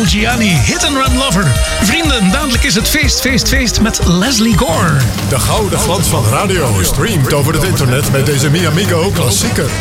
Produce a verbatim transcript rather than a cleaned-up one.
Gianni, Hit and Run Lover. Vrienden, dadelijk is het feest, feest, feest met Leslie Gore. De gouden glans van radio streamt over het internet met deze Mi Amigo klassieker.